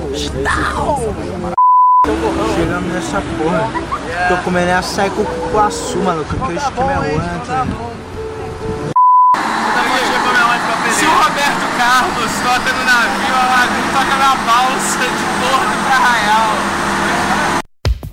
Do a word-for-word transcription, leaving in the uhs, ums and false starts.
Chegamos nessa porra. Tô comendo açaí com cupuaçu, maluco. Que o esquema é outro. Se o Roberto Carlos toca no navio, a Lagoon toca na balsa de Porto pra Arraial.